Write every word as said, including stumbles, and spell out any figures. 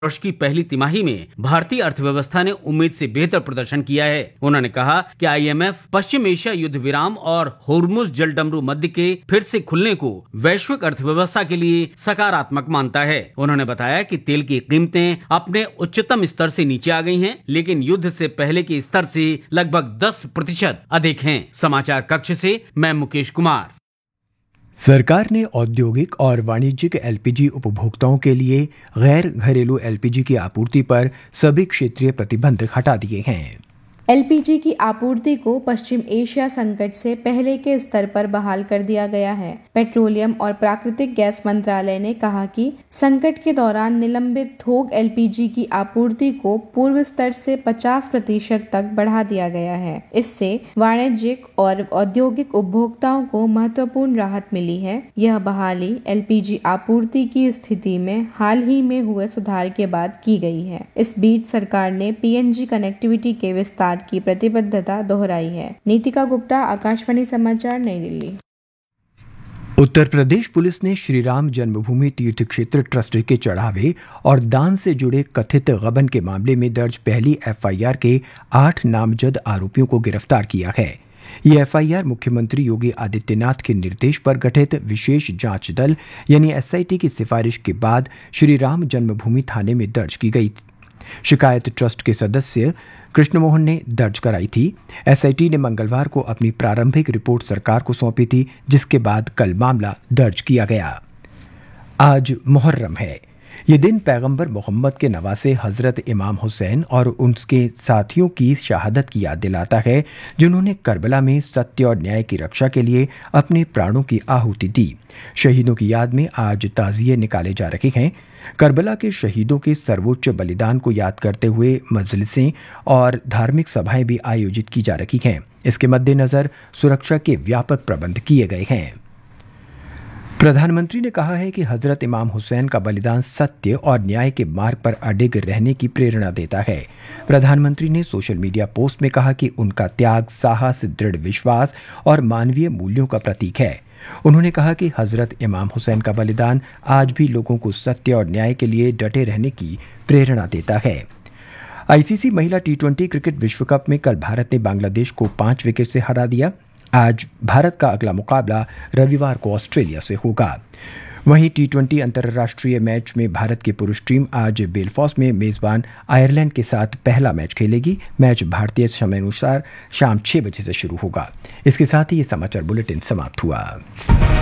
वर्ष की पहली तिमाही में भारतीय अर्थव्यवस्था ने उम्मीद से बेहतर प्रदर्शन किया है। उन्होंने कहा कि I am F Paschim Asia युद्ध विराम और होर्मुज जलडमरू मध्य के फिर से खुलने को वैश्विक अर्थव्यवस्था के लिए सकारात्मक मानता है। उन्होंने बताया कि तेल की कीमतें अपने उच्चतम स्तर से नीचे आ गई हैं, लेकिन युद्ध से पहले के स्तर से लगभग दस प्रतिशत अधिक हैं। समाचार कक्ष से मैं मुकेश कुमार। सरकार ने औद्योगिक और वाणिज्यिक एल पी जी उपभोक्ताओं के लिए गैर घरेलू एल पी जी की आपूर्ति पर सभी क्षेत्रीय प्रतिबंध हटा दिए हैं। एल पी जी की आपूर्ति को पश्चिम एशिया संकट से पहले के स्तर पर बहाल कर दिया गया है। पेट्रोलियम और प्राकृतिक गैस मंत्रालय ने कहा कि संकट के दौरान निलंबित थोक एल पी जी की आपूर्ति को पूर्व स्तर से पचास प्रतिशत तक बढ़ा दिया गया है। इससे वाणिज्यिक और औद्योगिक उपभोक्ताओं को महत्वपूर्ण राहत मिली है। यह बहाली एल पी जी आपूर्ति की स्थिति में हाल ही में हुए सुधार के बाद की गई है। इस बीच सरकार ने पी एन जी कनेक्टिविटी के विस्तार की प्रतिबद्धता दोहराई है। नीतिका गुप्ता, आकाशवाणी समाचार, नई दिल्ली। उत्तर प्रदेश पुलिस ने श्री राम जन्मभूमि तीर्थ क्षेत्र ट्रस्ट के चढ़ावे और दान से जुड़े कथित गबन के मामले में दर्ज पहली एफ आई आर के आठ नामजद आरोपियों को गिरफ्तार किया है। ये एफ आई आर मुख्यमंत्री योगी आदित्यनाथ के निर्देश पर गठित विशेष जांच दल यानी एस आई टी की सिफारिश के बाद श्री राम जन्मभूमि थाने में दर्ज की गई। शिकायत ट्रस्ट के सदस्य कृष्ण मोहन ने दर्ज कराई थी। एस आई टी ने मंगलवार को अपनी प्रारंभिक रिपोर्ट सरकार को सौंपी थी, जिसके बाद कल मामला दर्ज किया गया। आज मुहर्रम है। ये दिन पैगंबर मोहम्मद के नवासे हजरत इमाम हुसैन और उनके साथियों की शहादत की याद दिलाता है, जिन्होंने करबला में सत्य और न्याय की रक्षा के लिए अपने प्राणों की आहुति दी। शहीदों की याद में आज ताजिए निकाले जा रहे हैं। करबला के शहीदों के सर्वोच्च बलिदान को याद करते हुए मजलिसें और धार्मिक सभाएं भी आयोजित की जा रही हैं। इसके मद्देनजर सुरक्षा के व्यापक प्रबंध किए गए हैं। प्रधानमंत्री ने कहा है कि हजरत इमाम हुसैन का बलिदान सत्य और न्याय के मार्ग पर अडिग रहने की प्रेरणा देता है। प्रधानमंत्री ने सोशल मीडिया पोस्ट में कहा कि उनका त्याग, साहस, दृढ़ विश्वास और मानवीय मूल्यों का प्रतीक है। उन्होंने कहा कि हजरत इमाम हुसैन का बलिदान आज भी लोगों को सत्य और न्याय के लिए डटे रहने की प्रेरणा देता है। आई सी सी महिला टी ट्वेंटी क्रिकेट विश्व कप में कल भारत ने बांग्लादेश को पांच विकेट से हरा दिया। आज भारत का अगला मुकाबला रविवार को ऑस्ट्रेलिया से होगा। वहीं टी ट्वेंटी अंतर्राष्ट्रीय मैच में भारत की पुरुष टीम आज बेलफॉस्ट में मेजबान आयरलैंड के साथ पहला मैच खेलेगी। मैच भारतीय समयानुसार शाम छह बजे से शुरू होगा। इसके साथ ही ये समाचार बुलेटिन समाप्त हुआ।